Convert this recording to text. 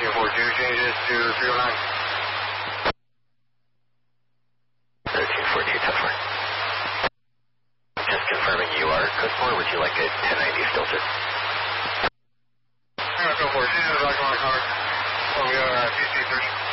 1342 changes to 309. 1342, 10-4. Just confirming you are code 4. Would you like a 1090 filter? Code 4. Changes to Rock Connor. Oh, we are CC 30.